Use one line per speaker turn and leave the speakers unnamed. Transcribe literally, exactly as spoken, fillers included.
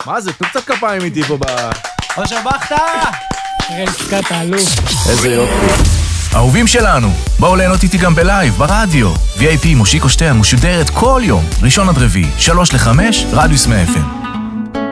מה זה? תנו קצת כפיים איתי פה ב...
אושר בכתה!
רצקת האלוף.
איזה יופי.
אהובים שלנו, בואו ליהנות איתי גם בלייב, ברדיו. וי איי פי מושיקו שטרן משודרת כל יום, ראשון עד רביעי, שלוש לחמש, רדיוס מאה אף אם.